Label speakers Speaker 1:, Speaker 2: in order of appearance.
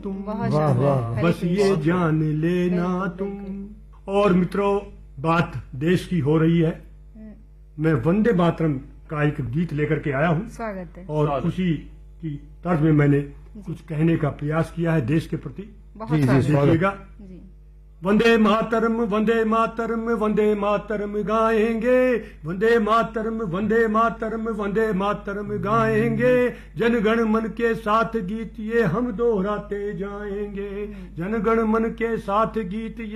Speaker 1: तुम,
Speaker 2: वाह वाह,
Speaker 1: बस ये जान लेना तुम। और मित्रों, बात देश की हो रही है। मैं वंदे मातरम का एक गीत लेकर के आया हूँ।
Speaker 2: स्वागत है।
Speaker 1: और उसी की तर्ज में मैंने कुछ कहने का प्रयास किया है देश के प्रति।
Speaker 2: बहुत
Speaker 1: देखिएगा।
Speaker 2: जी।
Speaker 1: वंदे मातरम वंदे मातरम वंदे मातरम गाएंगे, वंदे मातरम वंदे मातरम वंदे मातरम गाएंगे, जनगण मन के साथ गीत ये हम दोहराते जाएंगे, जनगण मन के साथ गीत ये